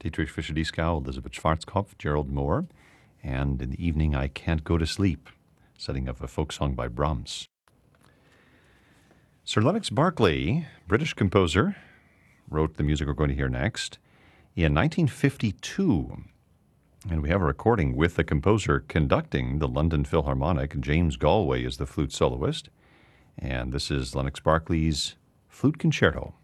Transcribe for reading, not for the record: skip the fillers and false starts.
Dietrich Fischer-Dieskau, Elizabeth Schwarzkopf, Gerald Moore, and in the evening, I Can't Go to Sleep, setting of a folk song by Brahms. Sir Lennox Berkeley, British composer, wrote the music we're going to hear next in 1952. And we have a recording with the composer conducting the London Philharmonic. James Galway is the flute soloist. And this is Lennox Berkeley's Flute Concerto.